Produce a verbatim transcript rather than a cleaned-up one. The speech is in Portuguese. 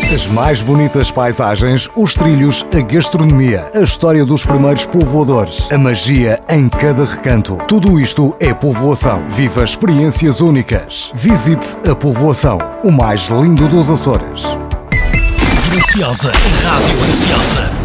As mais bonitas paisagens, os trilhos, a gastronomia, a história dos primeiros povoadores, a magia em cada recanto. Tudo isto é povoação. Viva experiências únicas. Visite a povoação, o mais lindo dos Açores. Graciosa, Rádio Graciosa.